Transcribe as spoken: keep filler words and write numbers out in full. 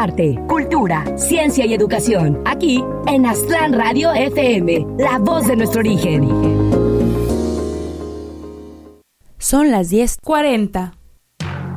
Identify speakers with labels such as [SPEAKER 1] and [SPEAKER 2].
[SPEAKER 1] arte, cultura, ciencia y educación. Aquí en Aztlán Radio F M, la voz de nuestro origen.
[SPEAKER 2] Son las diez cuarenta.